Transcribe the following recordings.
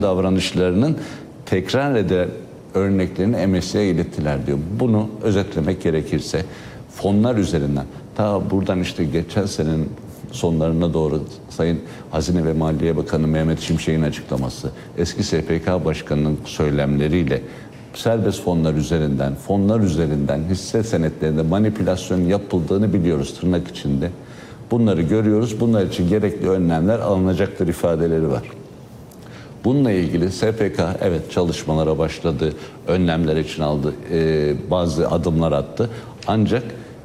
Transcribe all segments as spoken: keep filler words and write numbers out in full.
davranışlarının tekrar eden örneklerini M S C'ye ilettiler diyor. Bunu özetlemek gerekirse fonlar üzerinden ta buradan işte geçen senenin sonlarına doğru Sayın Hazine ve Maliye Bakanı Mehmet Şimşek'in açıklaması, eski S P K Başkanı'nın söylemleriyle serbest fonlar üzerinden, fonlar üzerinden hisse senetlerinde manipülasyon yapıldığını biliyoruz tırnak içinde. Bunları görüyoruz. Bunlar için gerekli önlemler alınacaktır ifadeleri var. Bununla ilgili S P K evet çalışmalara başladı, önlemler için aldı, e, bazı adımlar attı. Ancak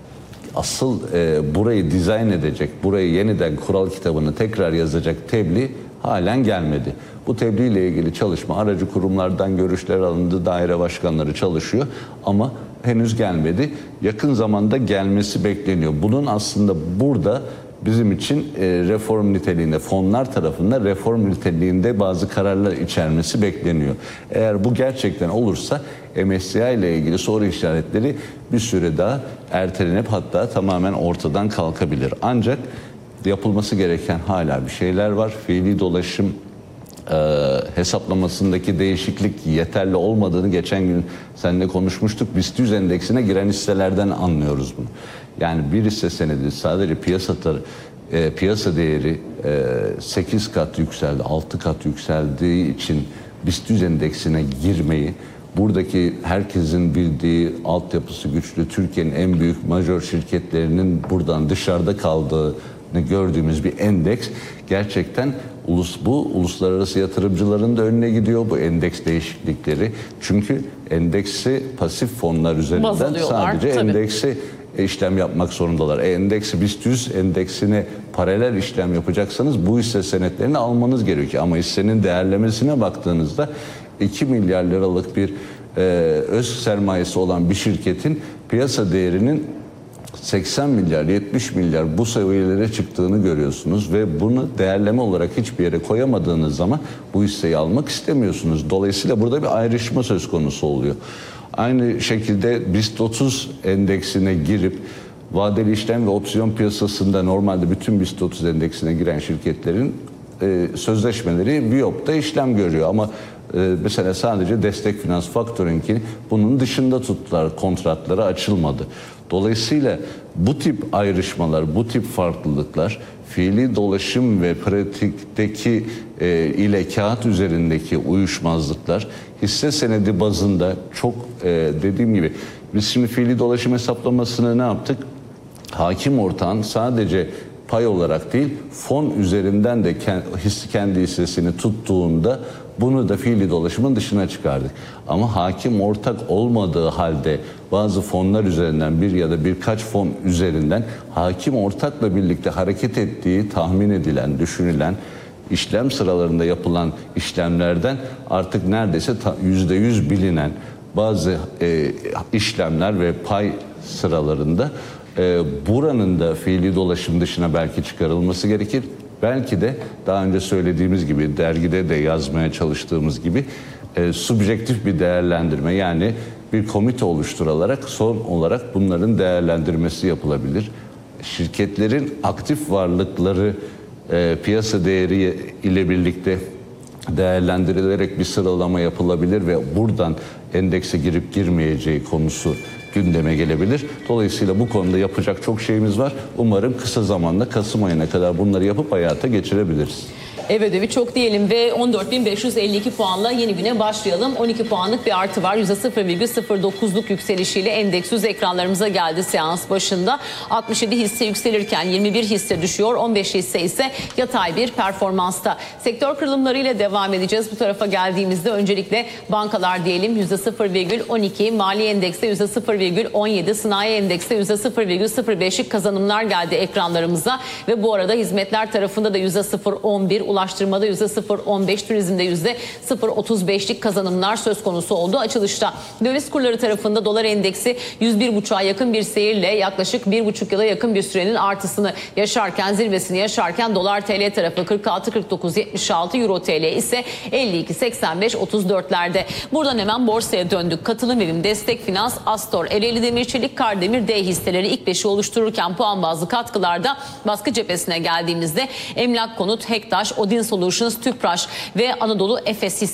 asıl e, burayı dizayn edecek, burayı yeniden kural kitabını tekrar yazacak tebliğ halen gelmedi. Bu tebliğ ile ilgili çalışma aracı kurumlardan görüşler alındı, daire başkanları çalışıyor ama henüz gelmedi. Yakın zamanda gelmesi bekleniyor. Bunun aslında burada bizim için e, reform niteliğinde, fonlar tarafından reform niteliğinde bazı kararlar içermesi bekleniyor. Eğer bu gerçekten olursa M S C I ile ilgili soru işaretleri bir süre daha ertelenip hatta tamamen ortadan kalkabilir. Ancak yapılması gereken hala bir şeyler var. Fiili dolaşım e, hesaplamasındaki değişiklik yeterli olmadığını geçen gün seninle konuşmuştuk. BIST yüz endeksine giren hisselerden anlıyoruz bunu. Yani bir hisse senedi sadece piyasa tar- e, piyasa değeri e, sekiz kat yükseldi, altı kat yükseldiği için BIST yüz endeksine girmeyi, buradaki herkesin bildiği altyapısı güçlü Türkiye'nin en büyük major şirketlerinin buradan dışarıda kaldığını gördüğümüz bir endeks gerçekten ulus bu uluslararası yatırımcıların da önüne gidiyor bu endeks değişiklikleri. Çünkü endeksi pasif fonlar üzerinden sadece tabii. endeksi işlem yapmak zorundalar. E, endeksi BIST yüz endeksine paralel işlem yapacaksanız bu hisse senetlerini almanız gerekiyor. Ama hissenin değerlemesine baktığınızda iki milyar liralık bir e, öz sermayesi olan bir şirketin piyasa değerinin seksen milyar, yetmiş milyar bu seviyelere çıktığını görüyorsunuz ve bunu değerleme olarak hiçbir yere koyamadığınız zaman bu hisseyi almak istemiyorsunuz. Dolayısıyla burada bir ayrışma söz konusu oluyor. Aynı şekilde BIST otuz endeksine girip vadeli işlem ve opsiyon piyasasında normalde bütün BIST otuz endeksine giren şirketlerin e, sözleşmeleri Viyop'ta işlem görüyor ama e, mesela sadece Destek Finans Factoring'i bunun dışında tuttular, kontratları açılmadı. Dolayısıyla bu tip ayrışmalar, bu tip farklılıklar fiili dolaşım ve pratikteki e, ile kağıt üzerindeki uyuşmazlıklar hisse senedi bazında çok e, dediğim gibi biz şimdi fiili dolaşım hesaplamasını ne yaptık? Hakim ortağın sadece pay olarak değil fon üzerinden de kendi hissesini tuttuğunda bunu da fiili dolaşımın dışına çıkardık. Ama hakim ortak olmadığı halde bazı fonlar üzerinden bir ya da birkaç fon üzerinden hakim ortakla birlikte hareket ettiği tahmin edilen, düşünülen işlem sıralarında yapılan işlemlerden artık neredeyse yüzde yüz bilinen bazı e, işlemler ve pay sıralarında e, buranın da fiili dolaşım dışına belki çıkarılması gerekir. Belki de daha önce söylediğimiz gibi dergide de yazmaya çalıştığımız gibi e, subjektif bir değerlendirme yani bir komite oluşturularak son olarak bunların değerlendirmesi yapılabilir. Şirketlerin aktif varlıkları e, piyasa değeri ile birlikte değerlendirilerek bir sıralama yapılabilir ve buradan endekse girip girmeyeceği konusu gündeme gelebilir. Dolayısıyla bu konuda yapacak çok şeyimiz var. Umarım kısa zamanda Kasım ayına kadar bunları yapıp hayata geçirebiliriz. Ev ödevi çok diyelim ve on dört bin beş yüz elli iki puanla yeni güne başlayalım. on iki puanlık bir artı var. yüzde sıfır virgül sıfır dokuzluk yükselişiyle endeks yüz ekranlarımıza geldi seans başında. altmış yedi hisse yükselirken yirmi bir hisse düşüyor. on beş hisse ise yatay bir performansta. Sektör kırılımlarıyla devam edeceğiz. Bu tarafa geldiğimizde öncelikle bankalar diyelim yüzde sıfır virgül on iki, mali endekste yüzde sıfır virgül on yedi, sanayi endekste yüzde sıfır virgül sıfır beşlik kazanımlar geldi ekranlarımıza ve bu arada hizmetler tarafında da yüzde sıfır virgül on bir, ulaştırmada yüzde sıfır virgül on beş, turizmde yüzde sıfır virgül otuz beşlik kazanımlar söz konusu oldu açılışta. Döviz kurları tarafında dolar endeksi yüz bir buçuğa yakın bir seyirle yaklaşık bir buçuk yıla yakın bir sürenin artısını yaşarken, zirvesini yaşarken dolar T L tarafı kırk altı kırk dokuz yetmiş altı, euro T L ise elli iki seksen beş otuz dörtlerde. Buradan hemen borsaya döndük. Katılım evim, Destek Finans, Astor, Ereğli Demir Çelik, Kardemir, D hisseleri ilk beşi oluştururken puan bazlı katkılarda baskı cephesine geldiğimizde Emlak Konut, Hektaş, Odin Solutions, Tüpraş ve Anadolu Efes